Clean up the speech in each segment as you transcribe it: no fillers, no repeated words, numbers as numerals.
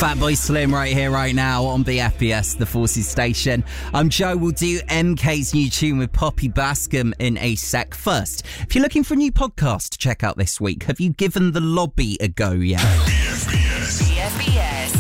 Fatboy Slim right here, right now on BFBS, the Forces station. I'm Joe. We'll do MK's new tune with Poppy Bascom in a sec. First, if you're looking for a new podcast to check out this week, have you given The Lobby a go yet? BFBS.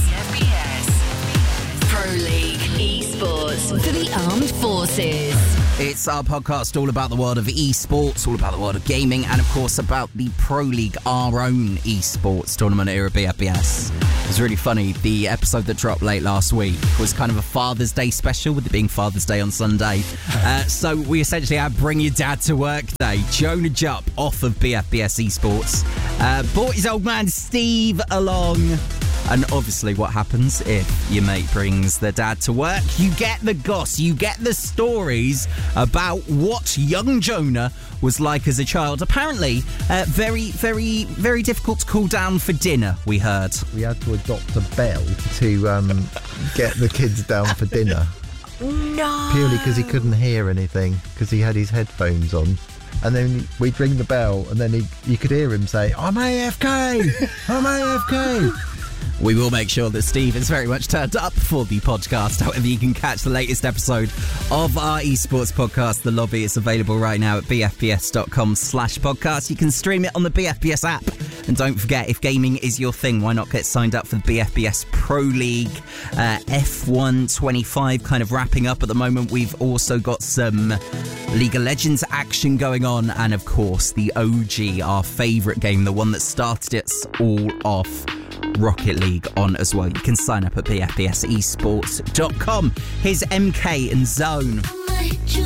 Pro League esports for the armed forces. It's our podcast all about the world of esports, all about the world of gaming, and of course about the Pro League, our own esports tournament here at BFBS. It was really funny. The episode that dropped late last week was kind of a Father's Day special, with it being Father's Day on Sunday. So we essentially had Bring Your Dad to Work Day. Jonah Jupp off of BFBS esports brought his old man Steve along. And obviously what happens if your mate brings their dad to work? You get the goss, you get the stories about what young Jonah was like as a child. Apparently, very, very, very difficult to cool down for dinner, we heard. We had to adopt a bell to get the kids down for dinner. No! Purely because he couldn't hear anything, because he had his headphones on. And then we'd ring the bell, and then you could hear him say, "I'm AFK! I'm AFK!" We will make sure that Steve is very much turned up for the podcast. However, you can catch the latest episode of our esports podcast, The Lobby. It's available right now at bfbs.com/podcast. You can stream it on the BFBS app. And don't forget, if gaming is your thing, why not get signed up for the BFBS Pro League F1 25 kind of wrapping up at the moment. We've also got some League of Legends action going on. And of course, the OG, our favourite game, the one that started it all off, Rocket League, on as well. You can sign up at bfbsesports.com. Here's MK and Zone.